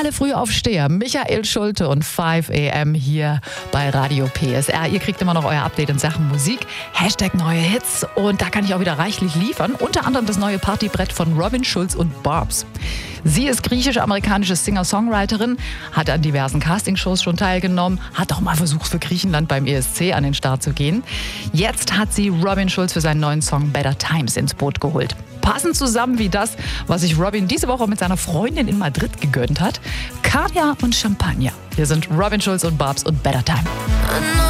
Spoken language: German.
Alle Frühaufsteher, Michael Schulte und 5 AM hier bei Radio PSR. Ihr kriegt immer noch euer Update in Sachen Musik. Hashtag neue Hits. Und da kann ich auch wieder reichlich liefern. Unter anderem das neue Partybrett von Robin Schulz und Barbs. Sie ist griechisch-amerikanische Singer-Songwriterin, hat an diversen Castingshows schon teilgenommen, hat auch mal versucht, für Griechenland beim ESC an den Start zu gehen. Jetzt hat sie Robin Schulz für seinen neuen Song Better Times ins Boot geholt. Passend zusammen wie das, was sich Robin diese Woche mit seiner Freundin in Madrid gegönnt hat. Kaviar und Champagner. Hier sind Robin Schulz und Barbs und Better Time.